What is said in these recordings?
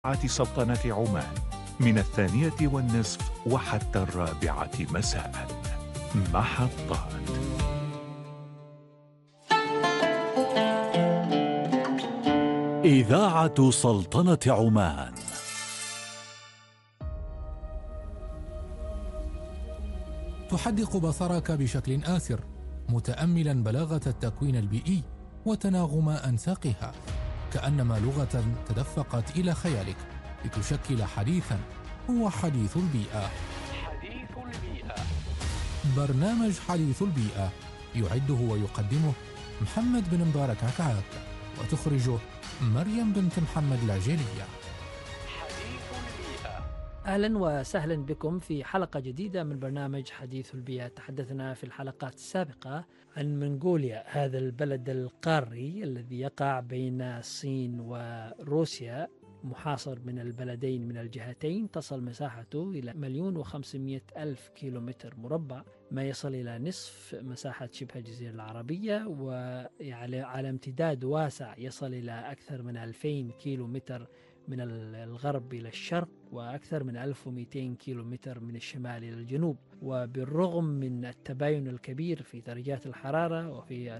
سلطنة عمان من 12:30 وحتى 4 مساء. محطات. إذاعة سلطنة عمان. تحدق بصرك بشكل آسر متأملا بلاغة التكوين البيئي وتناغم أنساقها، كأنما لغة تدفقت إلى خيالك لتشكل حديثا هو حديث البيئة. حديث البيئة، برنامج حديث البيئة يعده ويقدمه محمد بن مبارك عكعاك، وتخرجه مريم بنت محمد العجيلية. حديث البيئة. أهلا وسهلا بكم في حلقة جديدة من برنامج حديث البيئة. تحدثنا في الحلقات السابقة عن منغوليا، هذا البلد القاري الذي يقع بين الصين وروسيا، محاصر من البلدين من الجهتين، تصل مساحته إلى 1,500,000 كيلومتر مربع، ما يصل إلى نصف مساحة شبه الجزيرة العربية، وعلى امتداد واسع يصل إلى أكثر من 2000 كيلومتر من الغرب إلى الشرق، وأكثر من 1200 كيلومتر من الشمال إلى الجنوب. وبالرغم من التباين الكبير في درجات الحرارة وفي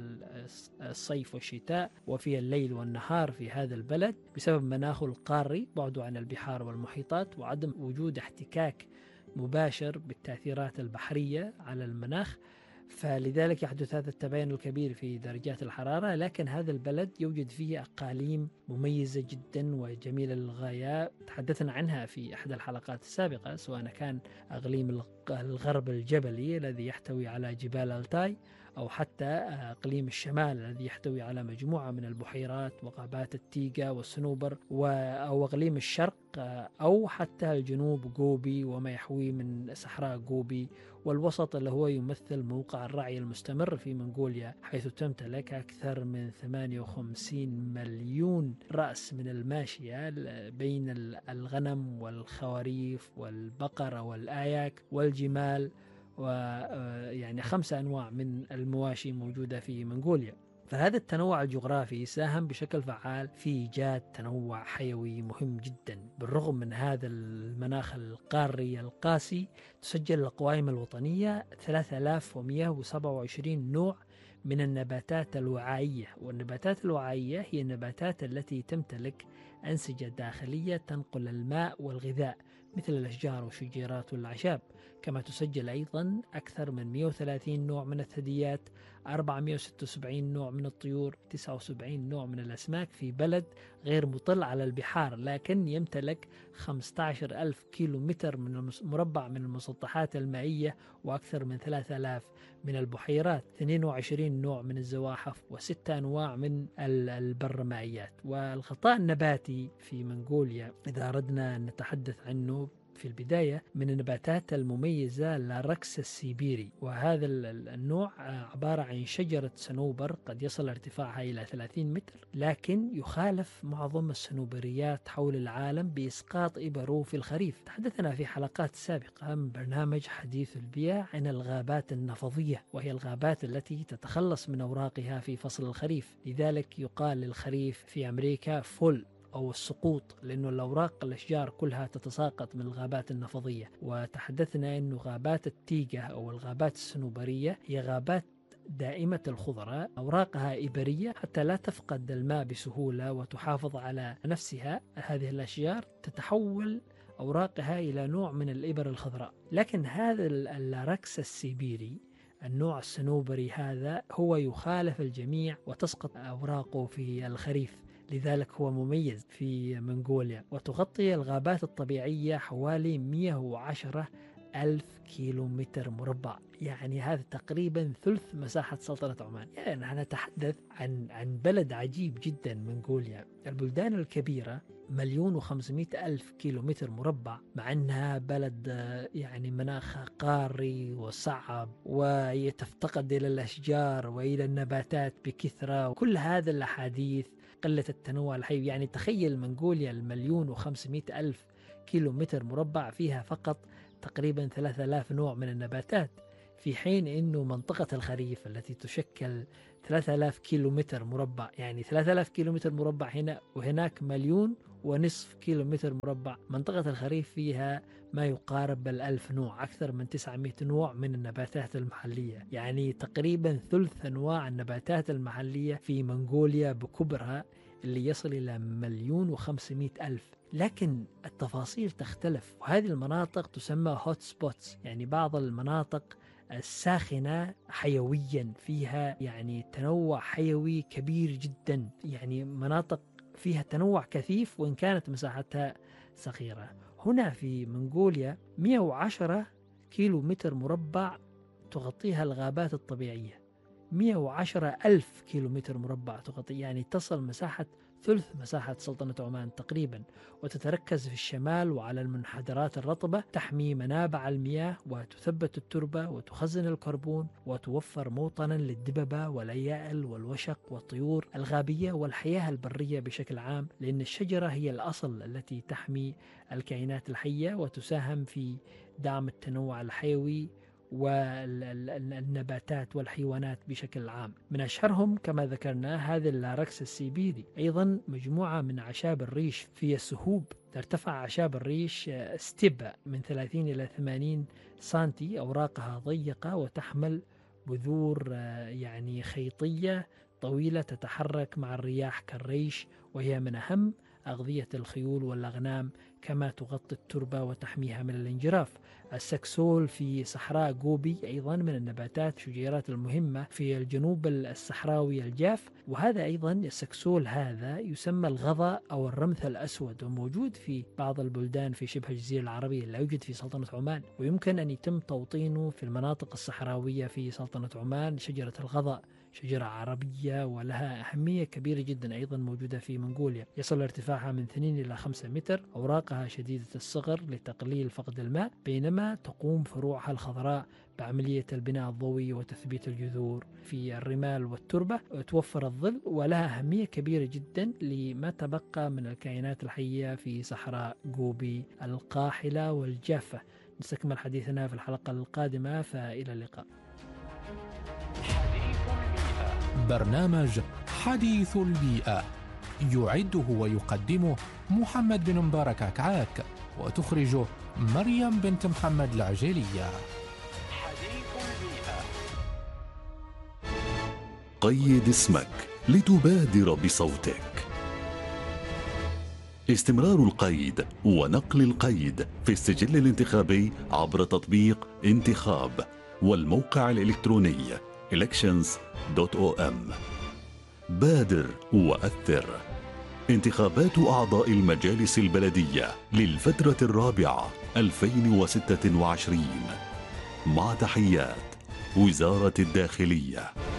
الصيف والشتاء وفي الليل والنهار في هذا البلد، بسبب مناخه القاري، بعده عن البحار والمحيطات، وعدم وجود احتكاك مباشر بالتأثيرات البحرية على المناخ، فلذلك يحدث هذا التباين الكبير في درجات الحرارة. لكن هذا البلد يوجد فيه أقاليم مميزة جدا وجميلة للغاية، تحدثنا عنها في أحد الحلقات السابقة، سواء كان أقليم الغرب الجبلي الذي يحتوي على جبال التاي، أو حتى أقليم الشمال الذي يحتوي على مجموعة من البحيرات وغابات التيغا والصنوبر، أو أقليم الشرق، أو حتى الجنوب غوبي وما يحويه من صحراء غوبي، والوسط اللي هو يمثل موقع الرعي المستمر في منغوليا، حيث تمتلك أكثر من 58 مليون رأس من الماشية بين الغنم والخواريف والبقر والآياك والجمال، ويعني 5 أنواع من المواشي موجودة في منغوليا. فهذا التنوع الجغرافي ساهم بشكل فعال في إيجاد تنوع حيوي مهم جدا. بالرغم من هذا المناخ القاري القاسي، تسجل القوائم الوطنية 3127 نوع من النباتات الوعائية، والنباتات الوعائية هي النباتات التي تمتلك أنسجة داخلية تنقل الماء والغذاء، مثل الأشجار والشجيرات والأعشاب. كما تسجل أيضا أكثر من 130 نوع من الثدييات، 476 نوع من الطيور، 79 نوع من الأسماك، في بلد غير مطل على البحار، لكن يمتلك 15,000 كيلومتر مربع من المسطحات المائية، وأكثر من 3000 من البحيرات، 22 نوع من الزواحف، و6 أنواع من البرمائيات. والغطاء النباتي في منغوليا، إذا أردنا أن نتحدث عنه في البداية، من النباتات المميزة لاركس السيبيري، وهذا النوع عبارة عن شجرة صنوبر قد يصل ارتفاعها إلى 30 متر، لكن يخالف معظم الصنوبريات حول العالم بإسقاط إبره في الخريف. تحدثنا في حلقات سابقة من برنامج حديث البيئة عن الغابات النفضية، وهي الغابات التي تتخلص من أوراقها في فصل الخريف، لذلك يقال للخريف في أمريكا فول أو السقوط، لأنه الأوراق الأشجار كلها تتساقط من الغابات النفضية. وتحدثنا أنه غابات التيغا أو الغابات الصنوبرية هي غابات دائمة الخضرة، أوراقها إبرية حتى لا تفقد الماء بسهولة وتحافظ على نفسها. هذه الأشجار تتحول أوراقها إلى نوع من الإبر الخضراء. لكن هذا اللاركس السيبيري، النوع الصنوبري هذا، هو يخالف الجميع وتسقط أوراقه في الخريف، لذلك هو مميز في منغوليا. وتغطي الغابات الطبيعية حوالي 110,000 كيلومتر مربع، يعني هذا تقريبا ثلث مساحة سلطنة عمان. يعني نحن نتحدث عن بلد عجيب جدا منغوليا. البلدان الكبيرة 1,500,000 كيلومتر مربع، مع أنها بلد يعني مناخها قاري وصعب، ويتفتقد إلى الأشجار وإلى النباتات بكثرة، وكل هذا الأحاديث، قلة التنوع الحيوي. يعني تخيل منغوليا 1,500,000 كيلومتر مربع فيها فقط تقريبا 3000 نوع من النباتات، في حين أنه منطقة الخريف التي تشكل 3000 كيلومتر مربع، يعني 3000 كيلومتر مربع هنا وهناك 1,000,000 ونصف كيلومتر مربع. منطقة الخريف فيها ما يقارب 1000 نوع، أكثر من 900 نوع من النباتات المحلية، يعني تقريبا ثلث أنواع النباتات المحلية في منغوليا بكبرها اللي يصل إلى 1,500,000. لكن التفاصيل تختلف، وهذه المناطق تسمى هوت سبوتس، يعني بعض المناطق الساخنة حيويا، فيها يعني تنوع حيوي كبير جدا، يعني مناطق فيها تنوع كثيف وإن كانت مساحتها صغيرة. هنا في منغوليا 110 كيلو متر مربع تغطيها الغابات الطبيعية، 110,000 كيلو متر مربع تغطي، يعني تصل مساحة ثلث مساحة سلطنة عمان تقريبا، وتتركز في الشمال وعلى المنحدرات الرطبة، تحمي منابع المياه وتثبت التربة وتخزن الكربون وتوفر موطنا للدببة والأيائل والوشق والطيور الغابية والحياة البرية بشكل عام، لأن الشجرة هي الأصل التي تحمي الكائنات الحية وتساهم في دعم التنوع الحيوي والنباتات والحيوانات بشكل عام. من أشهرهم كما ذكرنا هذا اللاركس السيبيري، أيضا مجموعة من أعشاب الريش في السهوب. ترتفع أعشاب الريش ستيبا من 30 إلى 80 سنتي، أوراقها ضيقة وتحمل بذور يعني خيطية طويلة تتحرك مع الرياح كالريش، وهي من أهم أغذية الخيول والأغنام، كما تغطي التربة وتحميها من الانجراف. السكسول في صحراء غوبي أيضا من النباتات الشجيرات المهمة في الجنوب الصحراوي الجاف، وهذا أيضا السكسول هذا يسمى الغضاء أو الرمث الأسود، وموجود في بعض البلدان في شبه الجزيرة العربية، لا يوجد في سلطنة عمان، ويمكن أن يتم توطينه في المناطق الصحراوية في سلطنة عمان. شجرة الغضاء شجرة عربية ولها أهمية كبيرة جدا، أيضا موجودة في منغوليا، يصل ارتفاعها من 2 إلى 5 متر، أوراقها شديدة الصغر لتقليل فقد الماء، بينما تقوم فروعها الخضراء بعملية البناء الضوئي وتثبيت الجذور في الرمال والتربة، وتوفر الظل، ولها أهمية كبيرة جدا لما تبقى من الكائنات الحية في صحراء غوبي القاحلة والجافة. نستكمل حديثنا في الحلقة القادمة، فإلى اللقاء. برنامج حديث البيئة يعده ويقدمه محمد بن مبارك عكعاك، وتخرجه مريم بنت محمد العجيلية. حديث البيئة. قيد اسمك لتبادر بصوتك. استمرار القيد ونقل القيد في السجل الانتخابي عبر تطبيق انتخاب والموقع الإلكتروني elections.om. بادر وأثر. انتخابات أعضاء المجالس البلدية للفترة الرابعة 2026. مع تحيات وزارة الداخلية.